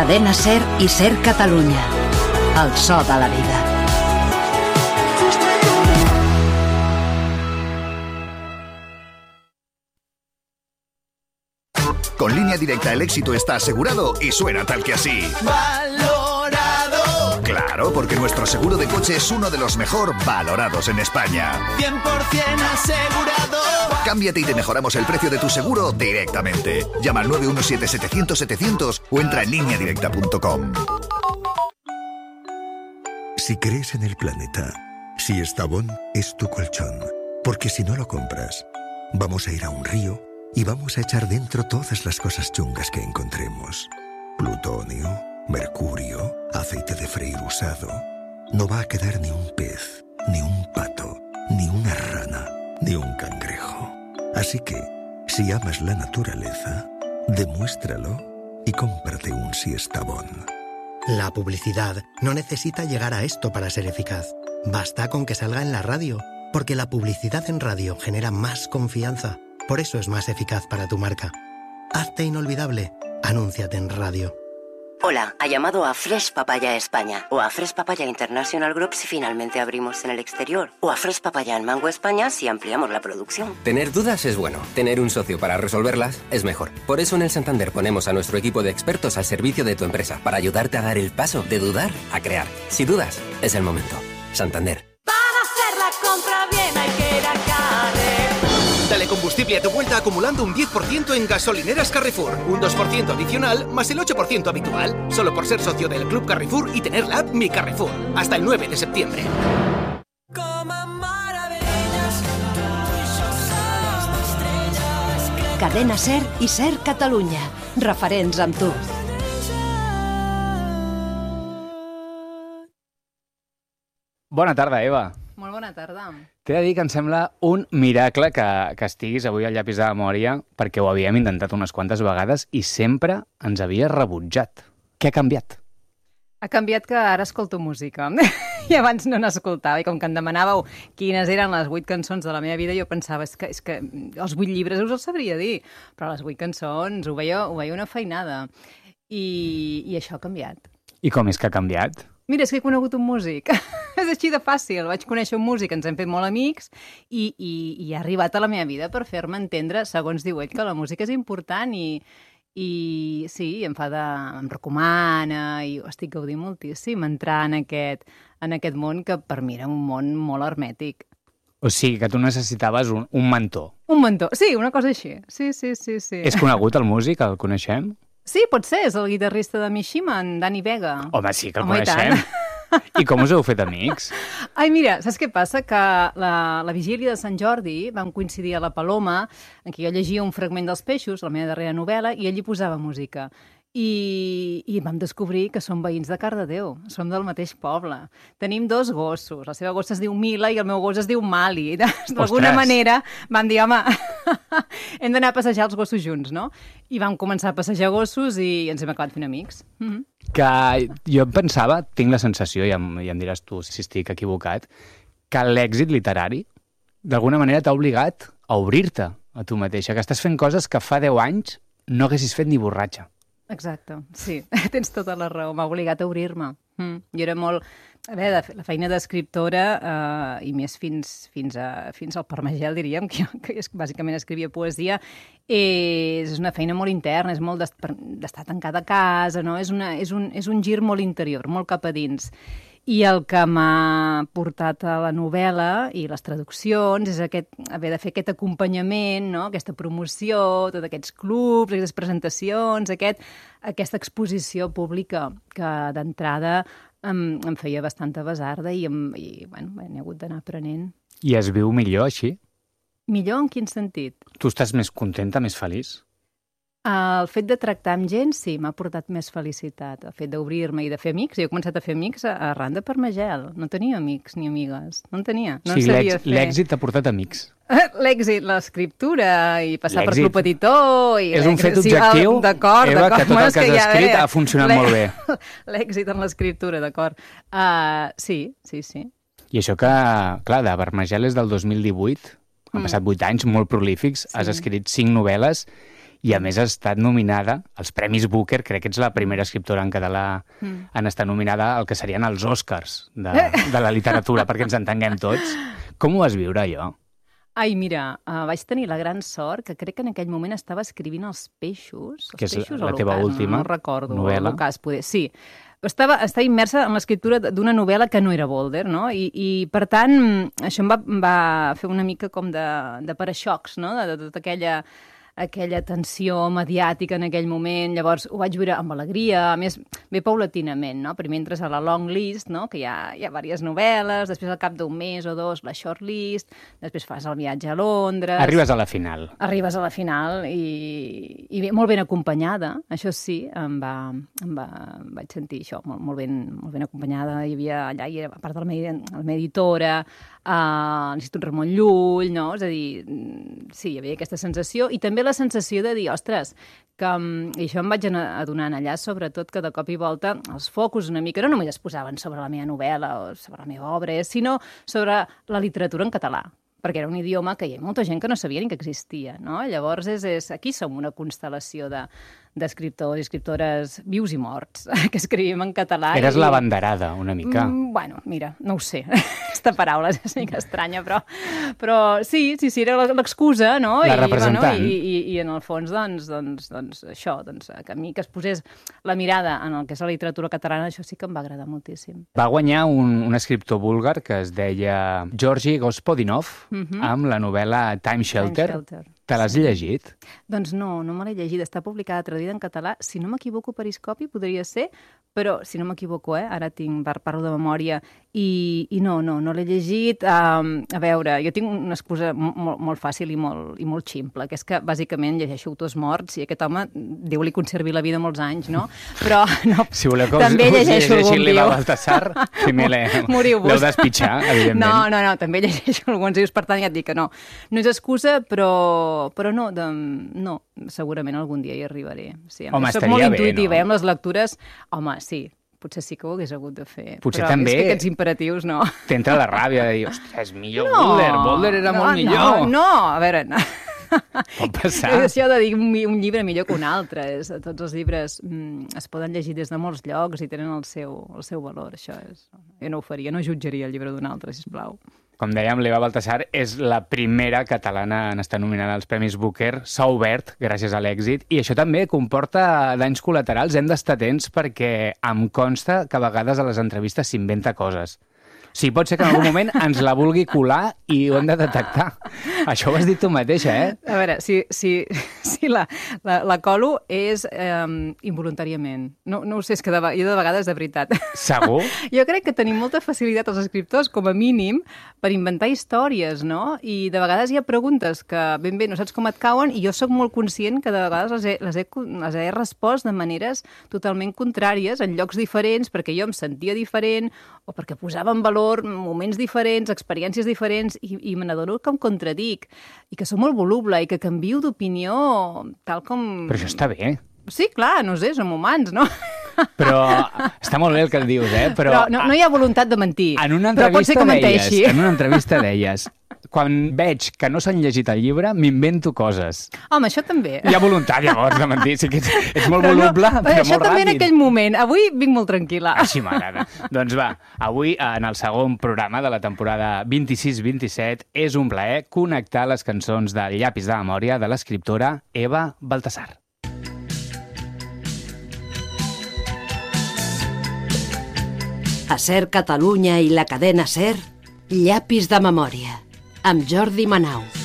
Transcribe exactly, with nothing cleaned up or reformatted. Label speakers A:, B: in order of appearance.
A: Cadena SER i SER Catalunya. El so de la vida.
B: Con Línea Directa el éxito está asegurado y suena tal que así. ¡Valorado! Claro, porque nuestro seguro de coche es uno de los mejor valorados en España.
C: cien por ciento asegurado.
B: Cámbiate y te mejoramos el precio de tu seguro directamente. Llama al nueve uno siete setecientos setecientos o entra en línea directa punto com.
D: Si crees en el planeta, si Estavón es tu colchón, porque si no lo compras, vamos a ir a un río y vamos a echar dentro todas las cosas chungas que encontremos. Plutonio, mercurio, aceite de freír usado. No va a quedar ni un pez, ni un pato, ni una rana, ni un cangrejo. Así que, si amas la naturaleza, demuéstralo y cómprate un Siestabón.
E: La publicidad no necesita llegar a esto para ser eficaz. Basta con que salga en la radio, porque la publicidad en radio genera más confianza. Por eso es más eficaz para tu marca. Hazte inolvidable. Anúnciate en radio.
F: Hola, ha llamado a Fresh Papaya España o a Fresh Papaya International Group si finalmente abrimos en el exterior o a Fresh Papaya en Mango España si ampliamos la producción.
G: Tener dudas es bueno, tener un socio para resolverlas es mejor. Por eso en el Santander ponemos a nuestro equipo de expertos al servicio de tu empresa para ayudarte a dar el paso de dudar a crear. Si dudas, es el momento. Santander.
C: Para hacer la compra bien hay que ir a Carrefour.
H: Dale combustible a tu vuelta acumulando un diez por ciento en gasolineras Carrefour, un dos por ciento adicional más el ocho por ciento habitual, solo por ser socio del Club Carrefour y tener la app Mi Carrefour, hasta el nueve de septiembre.
A: Cadena SER i SER Catalunya. Referents amb tu.
I: Bona tarda, Eva.
J: Molt bona tarda.
I: T'he de dir que em sembla un miracle que, que estiguis avui al llapis de la memòria, perquè ho havíem intentat unes quantes vegades i sempre ens havia rebutjat. Què ha canviat?
J: Ha canviat que ara escolto música. I abans no n'escoltava. I com que em demanàveu quines eren les vuit cançons de la meva vida, jo pensava, és que, és que els vuit llibres us els sabria dir, però les vuit cançons ho veia, ho veia una feinada. I, I això ha canviat.
I: I com és que ha canviat?
J: Mira, és que he conegut un músic. És així de fàcil. Vaig conèixer un músic, ens hem fet molt amics i, i, i ha arribat a la meva vida per fer-me entendre, segons diu ell, que la música és important i, i sí, em fa de... em recomana i ho estic gaudint moltíssim entrar en aquest, en aquest món que per mi era un món molt hermètic.
I: O sigui, que tu necessitaves un, un mentor.
J: Un mentor, sí, una cosa així. Sí, sí, sí, sí.
I: És conegut el músic? El coneixem?
J: Sí, pot ser, és el guitarrista de Mishima, en Dani Vega.
I: Home, sí que el Home, coneixem. I, I com us heu fet amics?
J: Ai, mira, saps què passa? Que la, la vigília de Sant Jordi vam coincidir a la Paloma, en què jo llegia un fragment dels Peixos, la meva darrera novel·la, i ell hi posava música. I, i vam descobrir que som veïns de Cardedeu, som del mateix poble. Tenim dos gossos, la seva gossa es diu Mila i el meu gos es diu Mali. D'alguna manera vam dir, home, hem d'anar a passejar els gossos junts, no? I vam començar a passejar gossos i ens hem acabat fent amics. Mm-hmm.
I: Que jo pensava, tinc la sensació, i em, i em diràs tu si estic equivocat, que l'èxit literari d'alguna manera t'ha obligat a obrir-te a tu mateixa, que estàs fent coses que fa deu anys no haguessis fet ni borratxa.
J: Exacte, sí, tens tota la raó, m'ha obligat a obrir-me. Mm. Jo era molt... A veure, la feina d'escriptora, eh, i més fins, fins, a, fins al Parmagel, diríem, que, que bàsicament escrivia poesia, és una feina molt interna, és molt d'estar tancada a casa, no? És, una, és, un, és un gir molt interior, molt cap a dins. I el que m'ha portat a la novel·la i les traduccions és aquest, haver de fer aquest acompanyament, no? Aquesta promoció, tots aquests clubs, aquestes presentacions, aquest, aquesta exposició pública que d'entrada em, em feia bastanta besarda i, em, i bueno, n'he hagut d'anar aprenent.
I: I es viu millor així?
J: Millor en quin sentit?
I: Tu estàs més contenta, més feliç?
J: El fet de tractar amb gent, sí, m'ha portat més felicitat. El fet d'obrir-me i de fer amics. Jo he començat a fer amics arran de Parmagel. No tenia amics ni amigues. No en tenia. No
I: sí,
J: fer...
I: l'èxit t'ha portat amics.
J: L'èxit, l'escriptura i passar per Club Editó... I
I: és un fet objectiu,
J: sí, d'acord,
I: Eva,
J: d'acord.
I: que tot el que has ja, escrit ha funcionat molt bé.
J: L'èxit en l'escriptura, d'acord. Uh, sí, sí, sí.
I: I això que, clar, de Parmagel és del dos mil divuit, han mm. passat vuit anys molt prolífics, sí. Has escrit cinc novel·les i a més ha estat nominada als Premis Booker, crec que ets la primera escriptora en català mm. en estar nominada al que serien els Oscars de, de la literatura, perquè ens entenguem tots. Com ho vas viure, allò?
J: Ai, mira, uh, vaig tenir la gran sort que crec que en aquell moment estava escrivint Els peixos. Els
I: que és
J: peixos
I: la teva
J: l'ocàs,
I: última
J: no, no recordo,
I: novel·la.
J: L'ocàs, poder, sí. Estava, estava immersa en l'escriptura d'una novel·la que no era Boulder, no? I, i per tant, això em va, va fer una mica com de, de paraixocs, no? De, de tota aquella... aquella tensió mediàtica en aquell moment, llavors ho vaig viure amb alegria, a més, bé paulatinament, no? Primer entres a la long list, no? Que hi ha, hi ha diverses novel·les, després al cap d'un mes o dos la short list, després fas el viatge a Londres...
I: Arribes a la final.
J: Arribes a la final i, i bé, molt ben acompanyada, això sí, em va, em va, em vaig sentir això, molt, molt, ben, molt ben acompanyada, hi havia allà, hi era, a part de la meva, la meva editora, a l'Institut Ramon Llull, no? És a dir, sí, hi havia aquesta sensació, i també la sensació de dir, ostres, que, i això em vaig adonant allà, sobretot que de cop i volta els focus una mica no només es posaven sobre la meva novel·la o sobre la meva obra, sinó sobre la literatura en català, perquè era un idioma que hi ha molta gent que no sabia ni que existia, no? Llavors, és, és, aquí som una constel·lació de, d'escriptors i escriptores vius i morts que escrivim en català.
I: Eres
J: i...
I: l'abanderada, una mica.
J: Mm, bueno, mira, no ho sé. Aquesta paraula és una mica estranya, però, però sí, sí, sí, era l'excusa, no?
I: La
J: I,
I: representant.
J: Bueno, i, i, I en el fons, doncs, doncs, doncs això, doncs, que a mi que es posés la mirada en el que és la literatura catalana, això sí que em va agradar moltíssim.
I: Va guanyar un, un escriptor búlgar que es deia Georgi Gospodinov, uh-huh. amb la novel·la Time Shelter.
J: Time Shelter.
I: Te l'has llegit?
J: Doncs no, no me l'he llegit. Està publicada, traduïda en català. Si no m'equivoco, Periscopi podria ser, però si no m'equivoco, eh? Ara tinc, parlo de memòria, i, i no, no, no l'he llegit. Um, a veure, jo tinc una excusa molt, molt fàcil i molt, i molt ximple, que és que bàsicament llegeixo autors morts i aquest home, Déu li conservi la vida molts anys, no? Però no,
I: si voleu que us,
J: també
I: us
J: llegeixo algun
I: llegeixi l'Eva Baltasar, primer l'heu despitxar, evidentment.
J: No, no, no, també llegeixo alguns dius, per tant ja et dic que no. No és excusa, però, però no, de, no, segurament algun dia hi arribaré. Sí,
I: home,
J: soc
I: estaria
J: molt
I: bé,
J: intuïtiva,
I: no?
J: eh, amb les lectures. Home, sí, potser sí que ho hagués hagut de fer.
I: Potser
J: però
I: també
J: és que aquests imperatius no.
I: T'entra la ràbia de dir, ostres, millor
J: no,
I: Boulder, Boulder era
J: no,
I: molt millor.
J: No, no, a veure, no.
I: Pot passar.
J: És això de dir un, un llibre millor que un altre. És, tots els llibres mm, es poden llegir des de molts llocs i tenen el seu, el seu valor. Això és... Jo no ho faria, no jutjaria el llibre d'un altre, sisplau.
I: Com dèiem, l'Eva Baltasar és la primera catalana en estar nominada als Premis Booker. S'ha obert gràcies a l'èxit i això també comporta danys col·laterals. Hem d'estar atents perquè em consta que a vegades a les entrevistes s'inventa coses. Sí, pot ser que en algun moment ens la vulgui colar i ho hem de detectar. Això ho has dit tu mateixa, eh?
J: A veure, si, si, si la, la, la colo és eh, involuntàriament. No, no ho sé, és que de, jo de vegades de veritat.
I: Segur?
J: Jo crec que tenim molta facilitat els escriptors, com a mínim, per inventar històries, no? I de vegades hi ha preguntes que ben bé no saps com et cauen i jo sóc molt conscient que de vegades les he, les he, les he respost de maneres totalment contràries, en llocs diferents, perquè jo em sentia diferent o perquè posava en valor moments diferents, experiències diferents, i, i me n'adono que em contradic, i que soc molt voluble, i que canvio d'opinió tal com...
I: Però això està bé.
J: Sí, clar, no sé, som humans, no?
I: Però està molt bé el que el dius, eh? Però,
J: Però no, no hi ha voluntat de mentir.
I: En una
J: Però pot ser que
I: deies,
J: menteixi.
I: en una entrevista deies, quan veig que no s'han llegit el llibre, m'invento coses.
J: Home, això també.
I: Hi ha voluntat, llavors, de mentir. Sí que ets, ets molt
J: però
I: voluble,
J: no,
I: però
J: això
I: molt
J: també
I: ràpid.
J: en aquell moment. Avui vinc molt tranquil·la.
I: Així m'agrada. Doncs va, avui, en el segon programa de la temporada vint-i-sis vint-i-set, és un plaer connectar les cançons del Llapis de memòria de l'escriptora Eva Baltasar.
A: A Ser Catalunya i la cadena Ser, Llapis de memòria, amb Jordi Manau.